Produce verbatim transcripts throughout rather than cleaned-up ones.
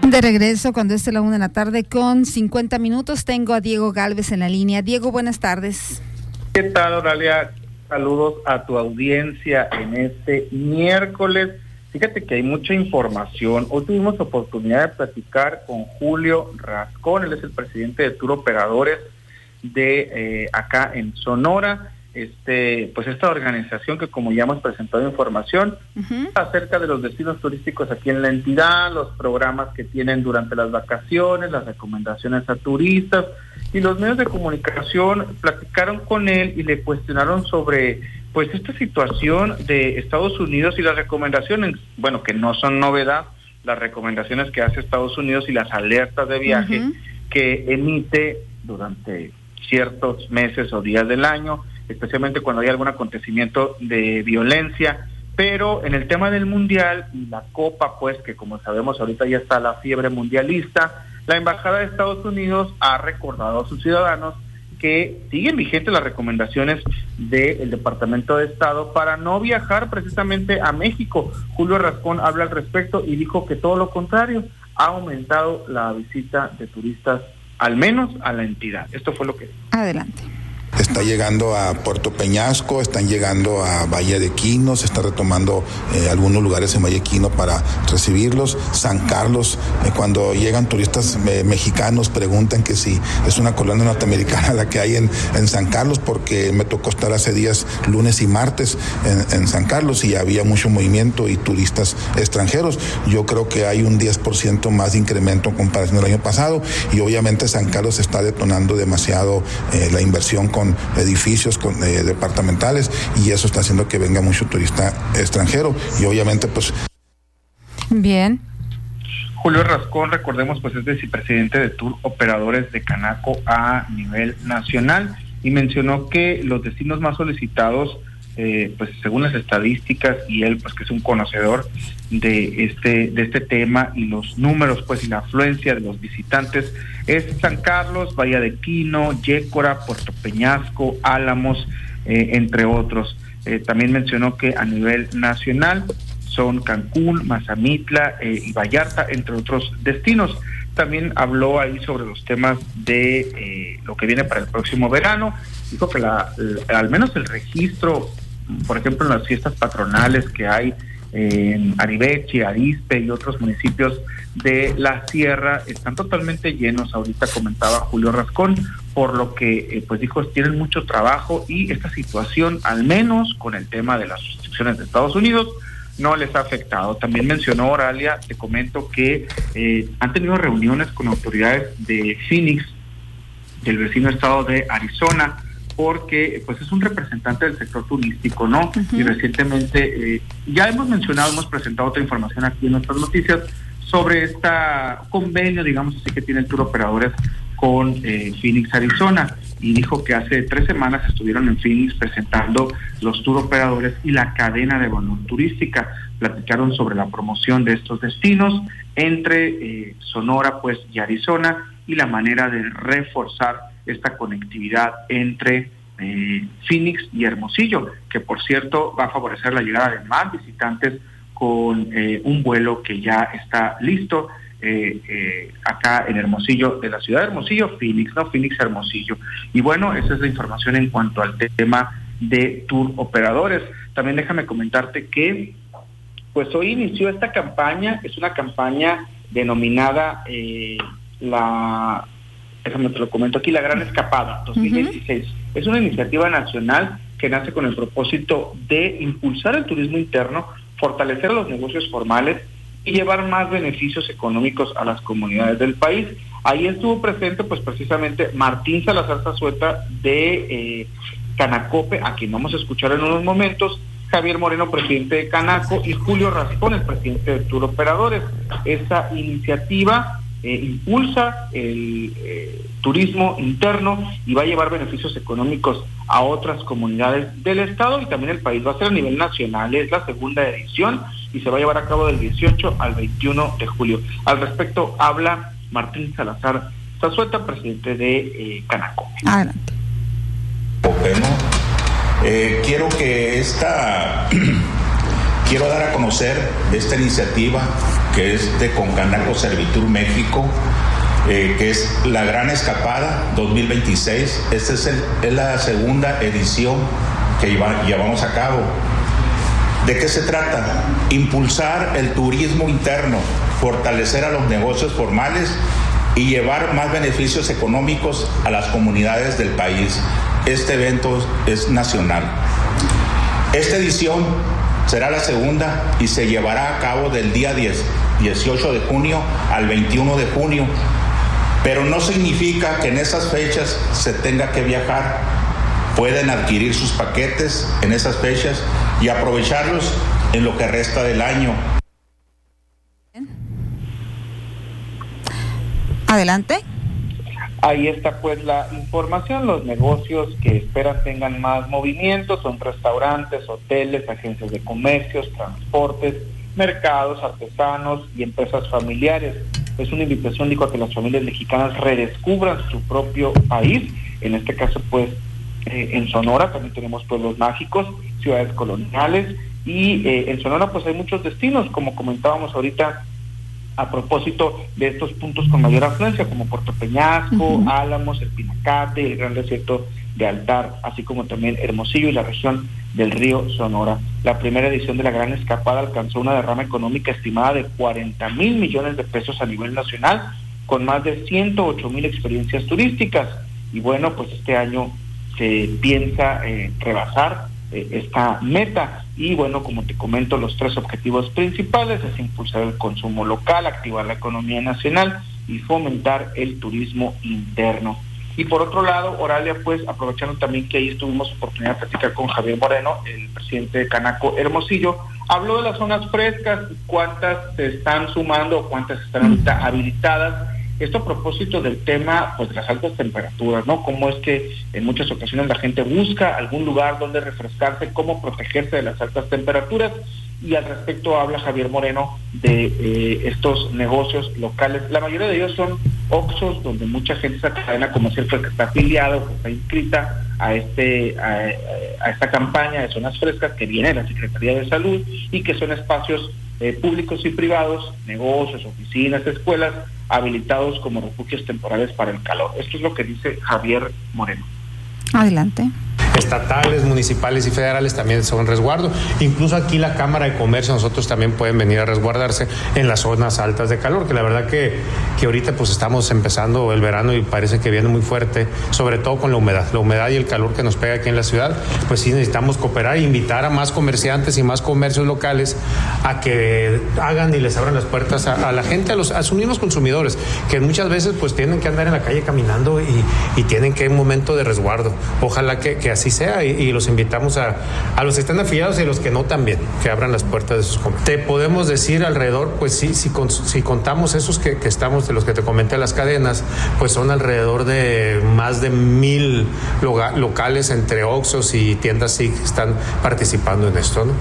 De regreso, cuando esté la una de la tarde con cincuenta minutos, tengo a Diego Gálvez en la línea. Diego, buenas tardes. ¿Qué tal, Oralia? Saludos a tu audiencia en este miércoles. Fíjate que hay mucha información. Hoy tuvimos oportunidad de platicar con Julio Rascón, él es el presidente de Tour Operadores de eh, acá en Sonora. Este, pues esta organización que, como ya hemos presentado información, uh-huh. acerca de los destinos turísticos aquí en la entidad, los programas que tienen durante las vacaciones, las recomendaciones a turistas, y los medios de comunicación platicaron con él y le cuestionaron sobre pues esta situación de Estados Unidos y las recomendaciones, bueno, que no son novedad, las recomendaciones que hace Estados Unidos y las alertas de viaje uh-huh. que emite durante ciertos meses o días del año, especialmente cuando hay algún acontecimiento de violencia. Pero en el tema del mundial y la Copa, pues que como sabemos ahorita ya está la fiebre mundialista, la Embajada de Estados Unidos ha recordado a sus ciudadanos que siguen vigentes las recomendaciones del Departamento de Estado para no viajar precisamente a México. Julio Rascón habla al respecto y dijo que todo lo contrario, ha aumentado la visita de turistas, al menos a la entidad. Esto fue lo que... Adelante. Está llegando a Puerto Peñasco, están llegando a Valle de Quino, se está retomando eh, algunos lugares en Valle de Quino para recibirlos. San Carlos, eh, cuando llegan turistas eh, mexicanos, preguntan que si es una colonia norteamericana la que hay en, en San Carlos, porque me tocó estar hace días, lunes y martes, en, en San Carlos, y había mucho movimiento y turistas extranjeros. Yo creo que hay un diez por ciento más de incremento en comparación al año pasado, y obviamente San Carlos está detonando demasiado eh, la inversión con edificios con, eh, departamentales, y eso está haciendo que venga mucho turista extranjero, y obviamente pues... Bien. Julio Rascón, recordemos, pues es vicepresidente de Tour Operadores de Canaco a nivel nacional, y mencionó que los destinos más solicitados, eh, pues según las estadísticas, y él pues que es un conocedor de este de este tema y los números pues y la afluencia de los visitantes, es San Carlos, Valle de Quino, Yécora, Puerto Peñasco, Álamos, eh, entre otros. Eh, también mencionó que a nivel nacional son Cancún, Mazamitla eh, y Vallarta, entre otros destinos. También habló ahí sobre los temas de eh, lo que viene para el próximo verano. Dijo que la, la, al menos el registro, por ejemplo, en las fiestas patronales que hay en Ariveche, Arizpe y otros municipios de la sierra, están totalmente llenos. Ahorita comentaba Julio Rascón, por lo que eh, pues dijo, tienen mucho trabajo, y esta situación, al menos con el tema de las restricciones de Estados Unidos, no les ha afectado. También mencionó, Oralia, te comento que eh, han tenido reuniones con autoridades de Phoenix, del vecino estado de Arizona, porque pues es un representante del sector turístico, ¿no? Uh-huh. Y recientemente, eh, ya hemos mencionado, hemos presentado otra información aquí en nuestras noticias sobre este convenio, digamos así, que tiene el Tour Operadores con eh, Phoenix, Arizona, y dijo que hace tres semanas estuvieron en Phoenix presentando los Tour Operadores y la cadena de valor turística. Platicaron sobre la promoción de estos destinos entre eh, Sonora pues y Arizona, y la manera de reforzar esta conectividad entre eh, Phoenix y Hermosillo, que por cierto va a favorecer la llegada de más visitantes con eh, un vuelo que ya está listo eh, eh, acá en Hermosillo, de la ciudad de Hermosillo, Phoenix, no Phoenix, Hermosillo. Y bueno, esa es la información en cuanto al tema de Tour Operadores. También déjame comentarte que pues hoy inició esta campaña, es una campaña denominada eh, la... déjame te lo comento aquí, la Gran Escapada dos mil dieciséis. Uh-huh. Es una iniciativa nacional que nace con el propósito de impulsar el turismo interno, fortalecer los negocios formales y llevar más beneficios económicos a las comunidades del país. Ahí estuvo presente pues precisamente Martín Salazar Zazueta de eh, Canacope, a quien vamos a escuchar en unos momentos, Javier Moreno, presidente de Canaco, y Julio Rascón, el presidente de Tour Operadores. Esta iniciativa Eh, impulsa el eh, turismo interno y va a llevar beneficios económicos a otras comunidades del estado y también el país. Va a ser a nivel nacional, es la segunda edición y se va a llevar a cabo del dieciocho al veintiuno de julio. Al respecto habla Martín Salazar Zazueta, presidente de eh, Canaco. Adelante. Eh, quiero que esta Quiero dar a conocer esta iniciativa que es de Concanaco Servitur México, eh, que es la Gran Escapada dos mil veintiséis. Esta es, el, es la segunda edición que lleva, llevamos a cabo. ¿De qué se trata? Impulsar el turismo interno, fortalecer a los negocios formales y llevar más beneficios económicos a las comunidades del país. Este evento es nacional. Esta edición será la segunda y se llevará a cabo del día diez, dieciocho de junio al veintiuno de junio, pero no significa que en esas fechas se tenga que viajar. Pueden adquirir sus paquetes en esas fechas y aprovecharlos en lo que resta del año. Adelante. Ahí está pues la información. Los negocios que esperan tengan más movimiento son restaurantes, hoteles, agencias de comercios, transportes, mercados, artesanos y empresas familiares. Es una invitación, digo, a que las familias mexicanas redescubran su propio país. En este caso pues eh, en Sonora también tenemos pueblos mágicos, ciudades coloniales, y eh, en Sonora pues hay muchos destinos, como comentábamos ahorita, a propósito de estos puntos con mayor afluencia, como Puerto Peñasco, uh-huh. Álamos, el Pinacate, el Gran Desierto de Altar, así como también Hermosillo y la región del río Sonora. La primera edición de la Gran Escapada alcanzó una derrama económica estimada de cuarenta mil millones de pesos a nivel nacional, con más de ciento ocho mil experiencias turísticas. Y bueno, pues este año se piensa eh, rebasar eh, esta meta. Y bueno, como te comento, los tres objetivos principales es impulsar el consumo local, activar la economía nacional y fomentar el turismo interno. Y por otro lado, Oralia, pues aprovechando también que ahí tuvimos oportunidad de platicar con Javier Moreno, el presidente de Canaco Hermosillo, habló de las zonas frescas, cuántas se están sumando o cuántas están ahorita habilitadas. Esto a propósito del tema pues de las altas temperaturas, ¿no? Cómo es que en muchas ocasiones la gente busca algún lugar donde refrescarse, cómo protegerse de las altas temperaturas, y al respecto habla Javier Moreno de eh, estos negocios locales. La mayoría de ellos son Oxxos, donde mucha gente, esa cadena comercial pues, que está afiliada o que está inscrita a este a, a esta campaña de zonas frescas que viene de la Secretaría de Salud, y que son espacios eh, públicos y privados, negocios, oficinas, escuelas, habilitados como refugios temporales para el calor. Esto es lo que dice Javier Moreno. Adelante. Estatales, municipales y federales también son resguardo. Incluso aquí la Cámara de Comercio, nosotros también pueden venir a resguardarse en las zonas altas de calor, que la verdad que, que ahorita pues estamos empezando el verano y parece que viene muy fuerte, sobre todo con la humedad, la humedad y el calor que nos pega aquí en la ciudad. Pues sí necesitamos cooperar e invitar a más comerciantes y más comercios locales a que hagan y les abran las puertas a, a la gente, a los a sus mismos consumidores, que muchas veces pues tienen que andar en la calle caminando y, y tienen que un momento de resguardo. Ojalá que, que así sea, y, y los invitamos a, a los que están afiliados y a los que no también, que abran las puertas de sus comercios. Te podemos decir alrededor, pues sí, si, con, si contamos esos que, que estamos, de los que te comenté, las cadenas, pues son alrededor de más de mil loga, locales entre Oxxos y tiendas sí que están participando en esto, ¿no?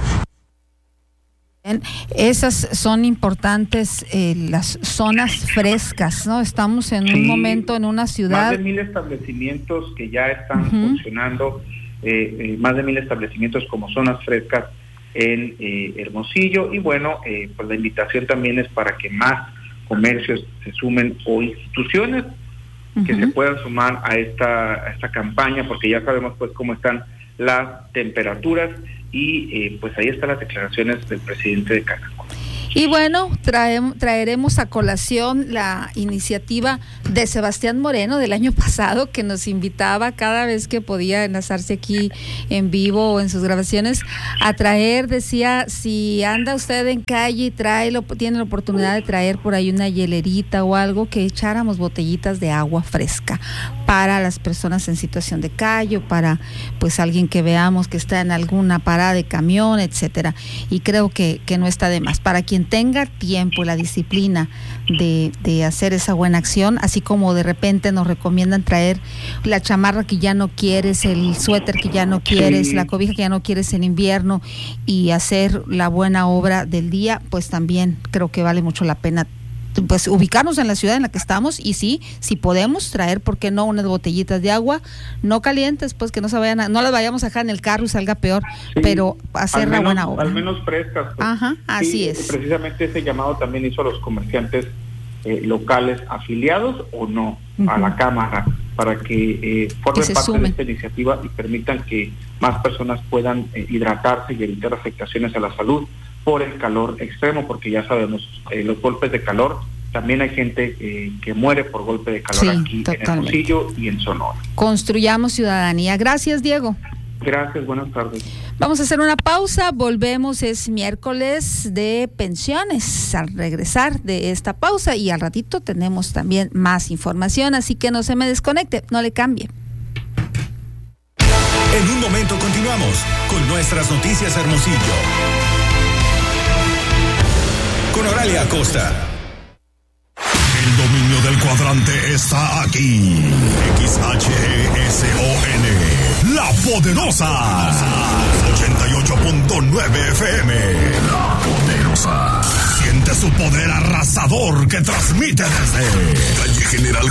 Esas son importantes, eh, las zonas frescas, ¿no? Estamos en sí, un momento en una ciudad... Más de mil establecimientos que ya están uh-huh. funcionando, eh, eh, más de mil establecimientos como zonas frescas en eh, Hermosillo, y bueno, eh, pues la invitación también es para que más comercios se sumen o instituciones uh-huh. que se puedan sumar a esta, a esta campaña, porque ya sabemos pues cómo están las temperaturas. Y eh, pues ahí están las declaraciones del presidente de Canaco. Y bueno, trae, traeremos a colación la iniciativa de Sebastián Moreno del año pasado, que nos invitaba cada vez que podía enlazarse aquí en vivo o en sus grabaciones a traer, decía, si anda usted en calle y trae, lo, tiene la oportunidad de traer por ahí una hielerita o algo, que echáramos botellitas de agua fresca para las personas en situación de calle, o para pues alguien que veamos que está en alguna parada de camión, etcétera. Y creo que, que no está de más. Para quien tenga tiempo y la disciplina de, de hacer esa buena acción, así como de repente nos recomiendan traer la chamarra que ya no quieres, el suéter que ya no quieres, sí. la cobija que ya no quieres en invierno, y hacer la buena obra del día, pues también creo que vale mucho la pena pues ubicarnos en la ciudad en la que estamos y sí, si podemos traer, ¿por qué no? Unas botellitas de agua, no calientes, pues que no se vayan a, no las vayamos a dejar en el carro y salga peor, sí, pero hacer la buena obra. Al menos frescas. Pues. Ajá, así sí, es. Precisamente ese llamado también hizo a los comerciantes eh, locales afiliados o no uh-huh. a la Cámara, para que eh, formen que parte sumen. de esta iniciativa y permitan que más personas puedan eh, hidratarse y evitar afectaciones a la salud por el calor extremo, porque ya sabemos, eh, los golpes de calor, también hay gente eh, que muere por golpe de calor sí, aquí totalmente. En Hermosillo y en Sonora. Construyamos ciudadanía. Gracias, Diego. Gracias, buenas tardes. Vamos a hacer una pausa, volvemos, es miércoles de pensiones, al regresar de esta pausa y al ratito tenemos también más información, así que no se me desconecte, no le cambie. En un momento continuamos con nuestras noticias Hermosillo. Con Oralia Acosta. El dominio del cuadrante está aquí. X H E S O N. La Poderosa. ochenta y ocho punto nueve F M. La Poderosa. Siente su poder arrasador que transmite desde Calle General